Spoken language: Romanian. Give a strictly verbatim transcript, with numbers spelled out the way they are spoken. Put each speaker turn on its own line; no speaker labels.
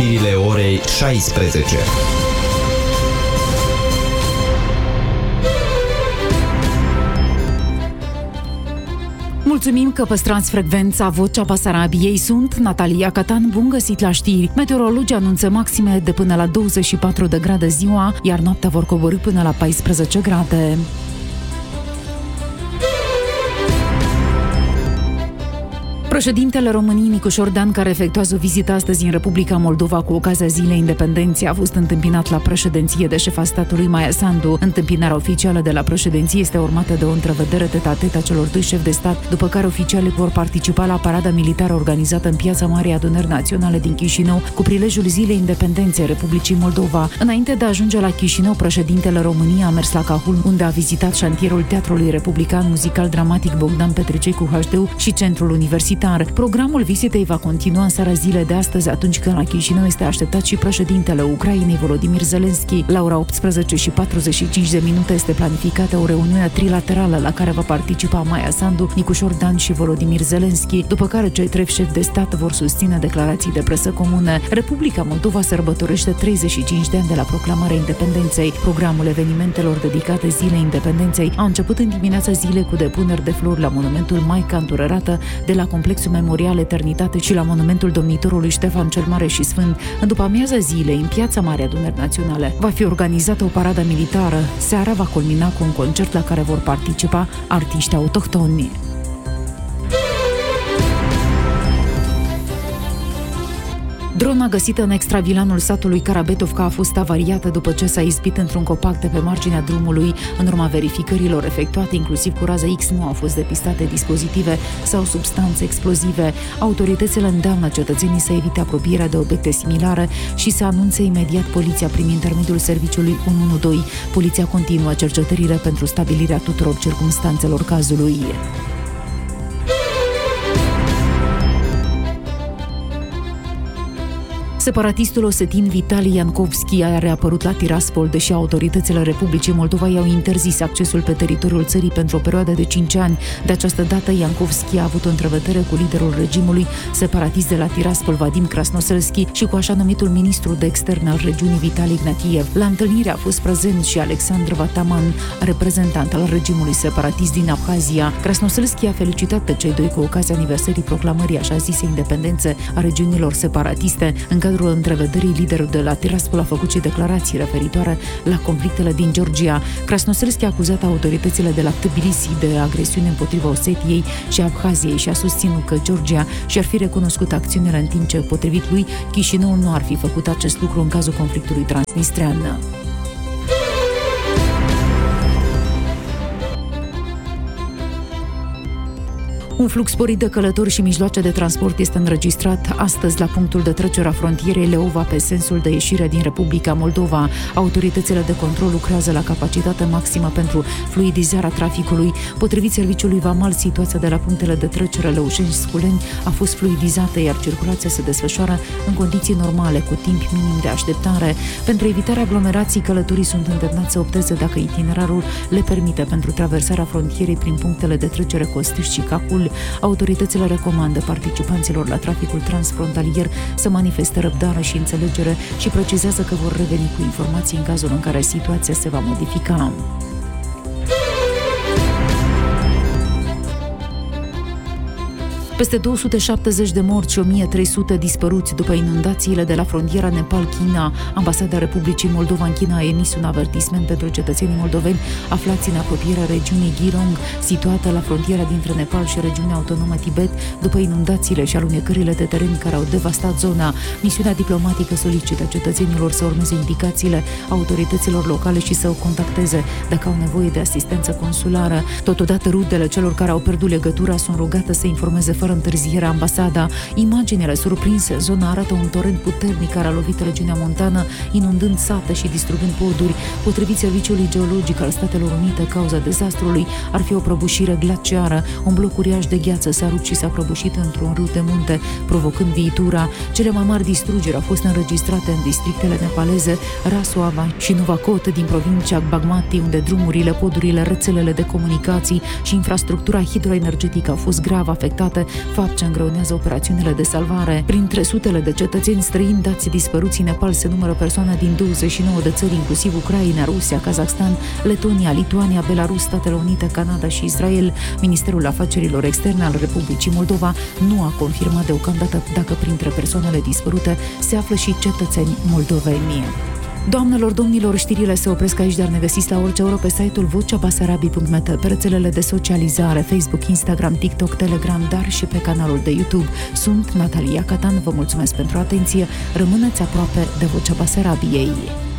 știrile orei șaisprezece.
Mulțumim că păstrați frecvența Vocea Basarabiei. Sunt Natalia Catan, bun găsit la știri. Meteorologii anunță maxime de până la douăzeci și patru de grade ziua, iar noaptea vor coborî până la paisprezece grade. Președintele României, Nicu Șordan, care efectuează o vizită astăzi în Republica Moldova cu ocazia Zilei Independenței, a fost întâmpinat la președinție de șefa statului Maia Sandu. Întâmpinarea oficială de la președinție este urmată de o întrevedere tet-a-tet a celor doi șefi de stat, după care oficialii vor participa la parada militară organizată în Piața Marii Adunări Naționale din Chișinău, cu prilejul Zilei Independenței Republicii Moldova. Înainte de a ajunge la Chișinău, președintele României a mers la Cahul, unde a vizitat șantierul Teatrului Republican Muzical Dramatic Bogdan Petricei cu H D U și Centrul Universitar. Programul vizitei va continua în seara zilei de astăzi, atunci când la Chișinău este așteptat și președintele Ucrainei, Volodymyr Zelensky. La ora optsprezece și patruzeci și cinci de minute este planificată o reuniune trilaterală la care va participa Maia Sandu, Nicu Șordan și Volodymyr Zelensky, după care cei trei șefi de stat vor susține declarații de presă comune. Republica Moldova sărbătorește treizeci și cinci de ani de la proclamarea independenței. Programul evenimentelor dedicate Zilei Independenței a început în dimineața zilei cu depuneri de flori la monumentul Maica Îndurărată de la Complexul Memorial Eternitate și la monumentul domnitorului Ștefan cel Mare și Sfânt. În după amiaza zilei, în Piața Mare Adunări Naționale, va fi organizată o paradă militară. Seara va culmina cu un concert la care vor participa artiști autohtoni. Drona găsită în extravilanul satului Karabetovka a fost avariată după ce s-a izbit într-un copac de pe marginea drumului. În urma verificărilor efectuate, inclusiv cu rază X, nu au fost depistate dispozitive sau substanțe explozive. Autoritățile îndeamnă cetățenii să evite apropierea de obiecte similare și să anunțe imediat poliția prin intermediul serviciului unu unu doi. Poliția continuă cercetările pentru stabilirea tuturor circumstanțelor cazului. Separatistul osetin Vitali Yankovski a reapărut la Tiraspol, deși autoritățile Republicii Moldova i-au interzis accesul pe teritoriul țării pentru o perioadă de cinci ani. De această dată, Yankovski a avut o întrevedere cu liderul regimului separatist de la Tiraspol, Vadim Krasnoselski, și cu așa numitul ministru de externe al regiunii, Vitali Ignatiev. La întâlnire a fost prezent și Alexandr Vataman, reprezentant al regimului separatist din Abhazia. Krasnoselski a felicitat pe cei doi cu ocazia aniversării proclamării așa zise independențe a regiunilor separatiste. În cadrul întrevederii, liderul de la Tiraspol a făcut și declarații referitoare la conflictele din Georgia. Krasnoselski a acuzat autoritățile de la Tbilisi de agresiune împotriva Osetiei și Abhaziei și a susținut că Georgia și-ar fi recunoscut acțiunile, în timp ce, potrivit lui, Chișinăul nu ar fi făcut acest lucru în cazul conflictului transnistrean. Un flux sporit de călători și mijloace de transport este înregistrat astăzi la punctul de trecere a frontierei Leova pe sensul de ieșire din Republica Moldova. Autoritățile de control lucrează la capacitate maximă pentru fluidizarea traficului. Potrivit serviciului vamal, situația de la punctele de trecere Lăușeni-Sculeni a fost fluidizată, iar circulația se desfășoară în condiții normale, cu timp minim de așteptare. Pentru evitarea aglomerației, călătorii sunt îndemnați să opteze, dacă itinerarul le permite, pentru traversarea frontierei prin punctele de trecere Costiș și Cahul. Autoritățile recomandă participanților la traficul transfrontalier să manifeste răbdare și înțelegere și precizează că vor reveni cu informații în cazul în care situația se va modifica. Peste două sute șaptezeci de morți și o mie trei sute dispăruți după inundațiile de la frontiera Nepal-China. Ambasada Republicii Moldova în China a emis un avertisment pentru cetățenii moldoveni aflați în apropierea regiunii Girong, situată la frontiera dintre Nepal și regiunea autonomă Tibet, după inundațiile și alunecările de teren care au devastat zona. Misiunea diplomatică solicită cetățenilor să urmeze indicațiile autorităților locale și să o contacteze dacă au nevoie de asistență consulară. Totodată, rudele celor care au pierdut legătura sunt rugate să informeze fără întârziere ambasada. Imaginele surprinse în zona arată un torent puternic care a lovit regiunea montană, inundând sate și distrugând poduri. Potrivit Serviciului Geologic al Statelor Unite, cauza dezastrului ar fi o prăbușire glaciară. Un bloc uriaș de gheață s-a rupt și s-a prăbușit într-un râu de munte, provocând viitura. Cele mai mari distrugeri au fost înregistrate în districtele nepaleze Rasuava și Nuwakot din provincia Bagmati, unde drumurile, podurile, rețelele de comunicații și infrastructura hidroenergetică au fost grav afectate fapt ce îngreunează operațiunile de salvare. Printre sutele de cetățeni străini dați dispăruți în Nepal se numără persoane din douăzeci și nouă de țări, inclusiv Ucraina, Rusia, Kazakhstan, Letonia, Lituania, Belarus, Statele Unite, Canada și Israel. Ministerul Afacerilor Externe al Republicii Moldova nu a confirmat deocamdată dacă printre persoanele dispărute se află și cetățeni moldoveni. Doamnelor, domnilor, știrile se opresc aici, dar ne găsiți la orice oră pe site-ul vocea basarabii punct net, pe rețelele de socializare, Facebook, Instagram, TikTok, Telegram, dar și pe canalul de YouTube. Sunt Natalia Catan, vă mulțumesc pentru atenție, rămâneți aproape de Vocea Basarabiei.